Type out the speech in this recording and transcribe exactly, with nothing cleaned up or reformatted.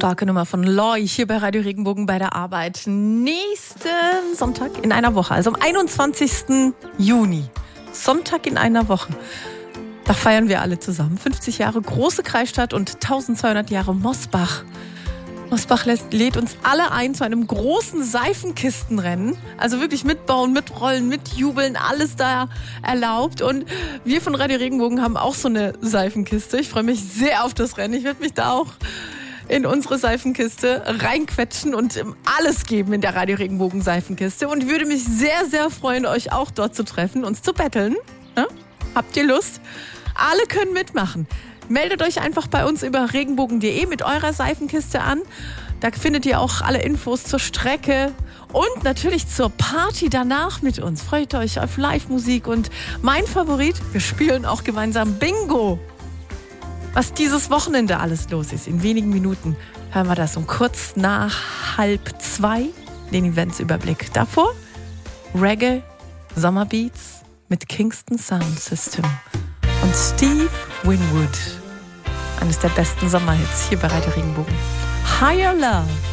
Starke Nummer von Loi hier bei Radio Regenbogen bei der Arbeit. Nächsten Sonntag in einer Woche, also am einundzwanzigsten Juni. Sonntag in einer Woche. Da feiern wir alle zusammen. fünfzig Jahre große Kreisstadt und eintausendzweihundert Jahre Mosbach. Mosbach lädt uns alle ein zu einem großen Seifenkistenrennen. Also wirklich mitbauen, mitrollen, mitjubeln, alles da erlaubt. Und wir von Radio Regenbogen haben auch so eine Seifenkiste. Ich freue mich sehr auf das Rennen. Ich werde mich da auch in unsere Seifenkiste reinquetschen und alles geben in der Radio Regenbogen Seifenkiste. Und würde mich sehr, sehr freuen, euch auch dort zu treffen, uns zu betteln. Ja? Habt ihr Lust? Alle können mitmachen. Meldet euch einfach bei uns über regenbogen punkt de mit eurer Seifenkiste an. Da findet ihr auch alle Infos zur Strecke und natürlich zur Party danach mit uns. Freut euch auf Live-Musik und mein Favorit, wir spielen auch gemeinsam Bingo. Was dieses Wochenende alles los ist, in wenigen Minuten hören wir das um kurz nach halb zwei, den Eventsüberblick. Davor Reggae, Sommerbeats mit Kingston Sound System. Und Steve Winwood, eines der besten Sommerhits hier bei Radio Regenbogen. Higher Love.